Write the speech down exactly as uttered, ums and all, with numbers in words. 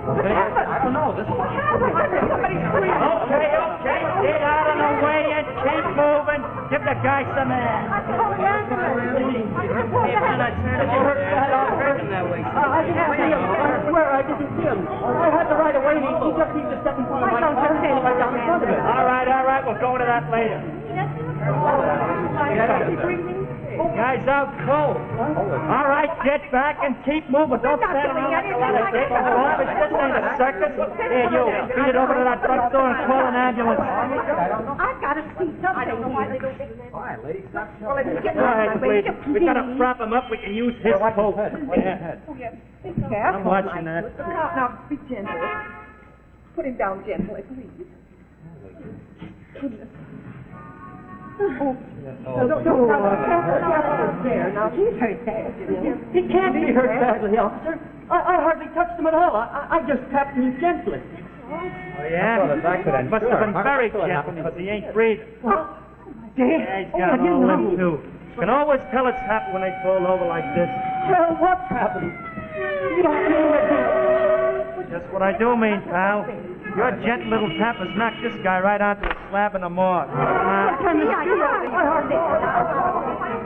I don't know. This is what happened. Somebody's screaming. Okay, okay, get out of the way and keep moving. Give the guy some air. I called the ambulance. I just called the ambulance. You heard that all right? I didn't see him. I swear I didn't see him. I had the right of way. He, he just needs to step in front of my I don't car. just say I got in front of it. All right, all right, we'll go into that later. Guys out cold. All right, get back and keep moving. Don't stand around like a lot of dick. This ain't a circus. Here, you, beat it over to that front door and call an ambulance. I've got to see something. I don't know why they don't think All right, lady, stop Go ahead, please. We gotta prop him up. We can use his poke. Yeah. Be careful. I'm watching that. Now, now, be gentle. Put him down gently, please. Goodness. Oh, no, no, no, there. Now, he's hurt badly. He can't be hurt badly, officer. I, I hardly touched him at all. I, I just tapped him gently. Oh, yeah? Must have been very gentle because he ain't breathing. Well, dear. Yeah, he's got all limp, too. You can always tell it's happened when they fall over like this. Well, what's happening? You don't mean that Just what I do mean, pal. Your gentle little tap has knocked this guy right onto a slab in the morgue. Uh, I hardly...